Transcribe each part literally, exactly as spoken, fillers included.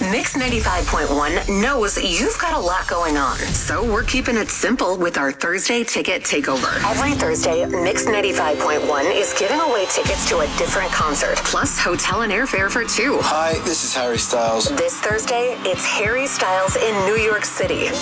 Mix ninety-five point one knows you've got a lot going on, so we're keeping it simple with our Thursday Ticket Takeover. Every Thursday, Mix ninety-five point one is giving away tickets to a different concert, plus hotel and airfare for two. Hi, this is Harry Styles. This Thursday, it's Harry Styles in New York City.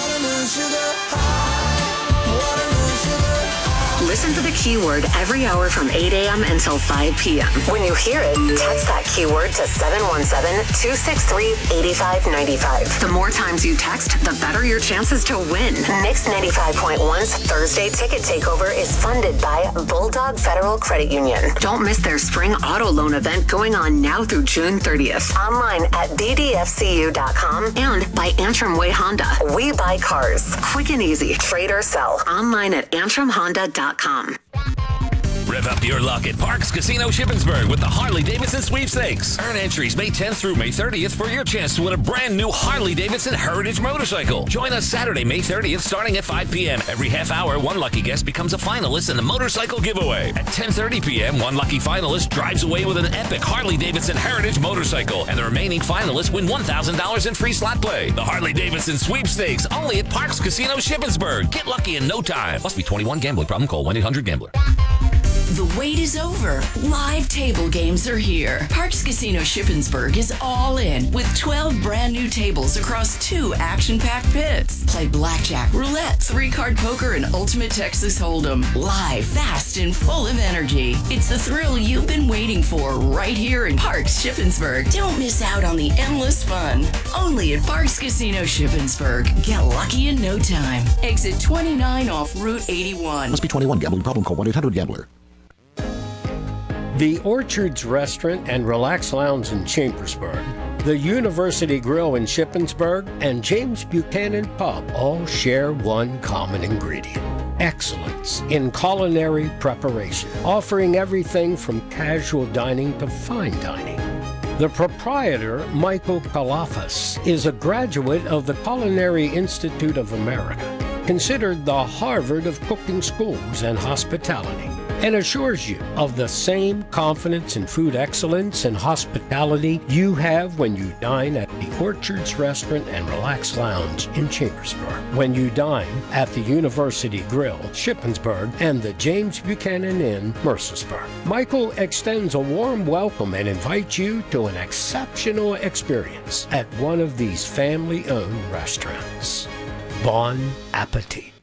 Listen for the keyword every hour from eight a.m. until five p.m. When you hear it, text that keyword to seven one seven, two six three, eight five nine five. The more times you text, the better your chances to win. Mix ninety-five point one's Thursday Ticket Takeover is funded by Bulldog Federal Credit Union. Don't miss their spring auto loan event going on now through June thirtieth. Online at b d f c u dot com and by Antrim Way Honda. We buy cars. Quick and easy. Trade or sell. Online at antrim honda dot com. Rev up your luck at Parks Casino Shippensburg with the Harley-Davidson Sweepstakes. Earn entries May tenth through May thirtieth for your chance to win a brand new Harley-Davidson Heritage motorcycle. Join us Saturday, May thirtieth, starting at five p.m. Every half hour, one lucky guest becomes a finalist in the motorcycle giveaway. At ten thirty p.m., one lucky finalist drives away with an epic Harley-Davidson Heritage motorcycle, and the remaining finalists win one thousand dollars in free slot play. The Harley-Davidson Sweepstakes, only at Parks Casino Shippensburg. Get lucky in no time. Must be twenty-one. Gambling problem? Call one eight hundred gambler. The wait is over. Live table games are here. Parks Casino Shippensburg is all in with twelve brand new tables across two action-packed pits. Play blackjack, roulette, three-card poker, and ultimate Texas Hold'em. Live, fast, and full of energy. It's the thrill you've been waiting for right here in Parks Shippensburg. Don't miss out on the endless fun. Only at Parks Casino Shippensburg. Get lucky in no time. Exit twenty-nine off Route eighty-one. Must be twenty-one. Gambling problem? Call one eight hundred gambler. The Orchards Restaurant and Relax Lounge in Chambersburg, the University Grill in Shippensburg, and James Buchanan Pub all share one common ingredient: excellence in culinary preparation, offering everything from casual dining to fine dining. The proprietor, Michael Kalafas, is a graduate of the Culinary Institute of America, considered the Harvard of cooking schools and hospitality, and assures you of the same confidence in food excellence and hospitality you have when you dine at the Orchards Restaurant and Relax Lounge in Chambersburg, when you dine at the University Grill, Shippensburg, and the James Buchanan Inn, Mercersburg. Michael extends a warm welcome and invites you to an exceptional experience at one of these family-owned restaurants. Bon appetit.